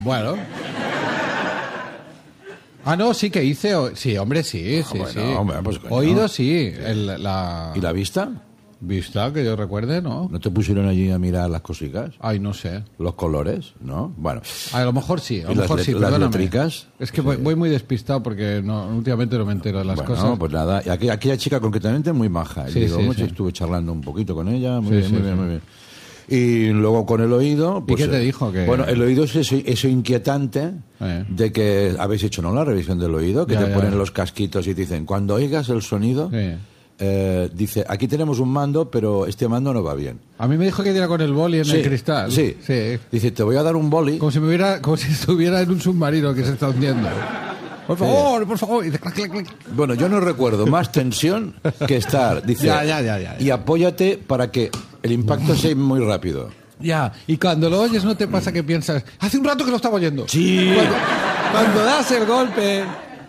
Bueno. Ah, no, sí que hice... Sí, hombre, sí. Hombre, pues, oído, sí. ¿Y la vista? Vista, que yo recuerde, ¿no? ¿No te pusieron allí a mirar las cositas? Ay, no sé. ¿Los colores? ¿No? Bueno. A lo mejor sí, ¿Las perdóname. letricas? Es que voy muy despistado porque últimamente no me entero de las cosas. No, pues nada. Aquella chica concretamente muy maja. Sí, estuve charlando un poquito con ella. Muy bien. Y luego con el oído... Pues, ¿y qué te dijo? Bueno, el oído es eso inquietante de que habéis hecho, ¿no?, la revisión del oído, que te ponen los casquitos y te dicen, cuando oigas el sonido... Sí. Dice, aquí tenemos un mando, pero este mando no va bien. A mí me dijo que diera con el boli en el cristal. Sí. Dice, te voy a dar un boli. Como si estuviera en un submarino que se está hundiendo. Por favor. Y dice, clac, clac, clac. Bueno, yo no recuerdo más tensión que estar. Dice, ya. Y apóyate para que el impacto sea muy rápido. Ya, y cuando lo oyes no te pasa que piensas, hace un rato que lo estaba oyendo. Sí. Cuando das el golpe...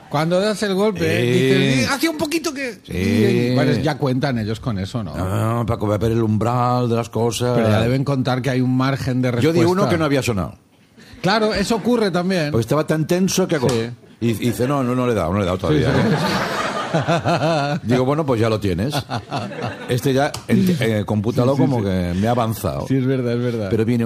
dices, hacía un poquito que... Sí. Bueno, ya cuentan ellos con eso, ¿no? No, para ver el umbral de las cosas. Pero ya deben contar que hay un margen de respuesta. Yo di uno que no había sonado. Claro, eso ocurre también. Porque estaba tan tenso que... Sí. Y dice, no le he dado todavía. Sí. Digo, bueno, pues ya lo tienes. Este ya, compútalo como que me ha avanzado. Sí, es verdad. Pero viene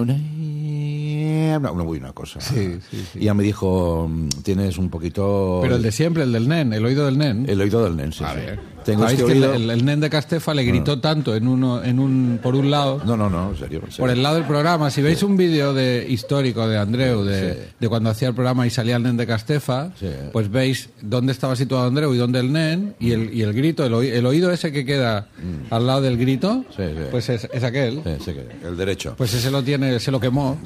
una cosa. Sí. Y ya me dijo, tienes un poquito... Pero el de siempre, el del nen, el oído del nen. El oído del nen, sí. Tengo ¿Sabéis este que oído... el nen de Castefa le gritó tanto por un lado? No, en serio. Por el lado del programa. Si veis un vídeo histórico de Andreu, de cuando hacía el programa y salía el nen de Castefa, pues veis dónde estaba situado Andreu y dónde el nen, y el grito, el oído ese que queda al lado del grito, pues es aquel. Sí, el derecho. Pues ese lo tiene, se lo quemó.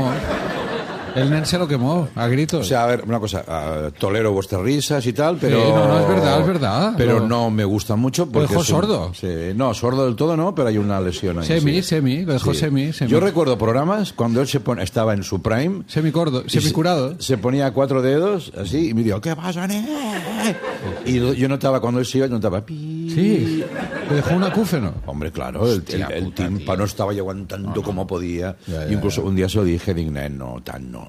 El nen se lo quemó a gritos. O sea, a ver, una cosa, tolero vuestras risas y tal, pero... Sí, no, es verdad. Pero no me gusta mucho porque... ¿Lo dejó sordo? Sí, no, sordo del todo no, pero hay una lesión ahí. Semi, lo dejó semi. Yo recuerdo programas cuando él estaba en su prime... semicurado. Se ponía 4 dedos, así, y me dijo, ¿qué pasa, nen? Y yo notaba, cuando él se iba, yo notaba... Sí, le dejó un acúfeno. Hombre, claro, el tímpano estaba aguantando como podía. Incluso un día se lo dije, nen, no.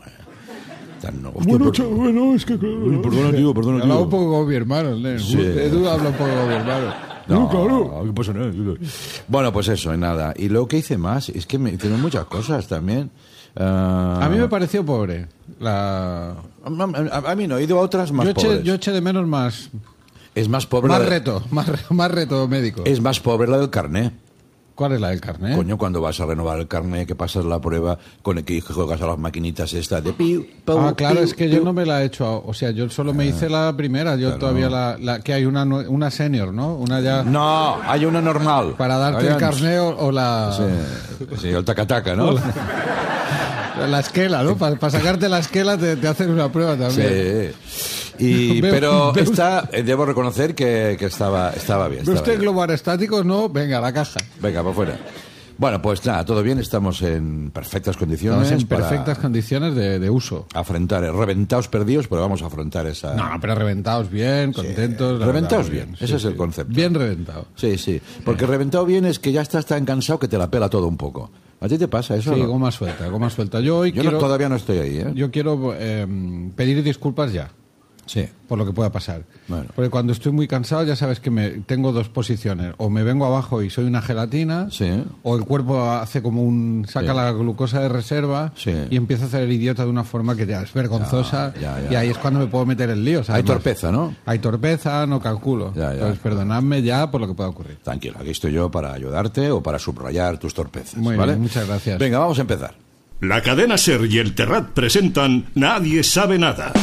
Hostia, bueno, es que... Perdona, tío. Habla un poco como mi hermano, el nen. Sí. Edu habla un poco como mi hermano. No, claro. ¿Qué pasa, nen? Bueno, pues eso, nada. Y luego que hice más, es que me hicieron muchas cosas también. A mí me pareció pobre. A mí no, he ido a otras más pobres. Yo eché de menos más... Es más pobre... Más reto médico. Es más pobre la del carné. ¿Cuál es la del carné? Coño, cuando vas a renovar el carné, que pasas la prueba con el que juegas a las maquinitas estas de piu, claro, es que yo no me la he hecho. O sea, yo solo me hice la primera. Yo todavía que hay una senior, ¿no? Una ya... No, hay una normal. Para darte el carné o la... Sí, el taca-taca, ¿no? La esquela, ¿no? Para sacarte la esquela te hacen una prueba también. Sí. Pero debo reconocer que estaba bien. ¿Ve usted globo aerostático? No, venga, a la caja. Venga, para afuera. Bueno, pues nada, todo bien, estamos en perfectas condiciones. Estamos en perfectas condiciones de uso. Afrontar, reventados perdidos, pero vamos a afrontar esa... No, pero reventados bien, contentos... Sí. Reventados bien, ese es el concepto. Bien reventado. Sí, porque reventado bien es que ya estás tan cansado que te la pela todo un poco. ¿A ti te pasa eso? Sí, ¿no? goma suelta. Yo todavía no estoy ahí, ¿eh? Yo quiero pedir disculpas ya. Sí. Por lo que pueda pasar. Bueno. Porque cuando estoy muy cansado ya sabes que tengo dos posiciones. O me vengo abajo y soy una gelatina, o el cuerpo hace como saca la glucosa de reserva y empieza a hacer el idiota de una forma que ya es vergonzosa. Y ahí es cuando me puedo meter en líos. Hay torpeza, ¿no? Hay torpeza, no calculo. Entonces perdonadme ya por lo que pueda ocurrir. Tranquilo, aquí estoy yo para ayudarte o para subrayar tus torpezas. Muy ¿vale? bien, muchas gracias. Venga, vamos a empezar. La cadena SER y el Terrat presentan Nadie sabe nada.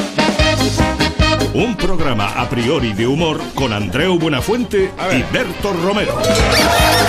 Un programa a priori de humor con Andreu Buenafuente y Berto Romero.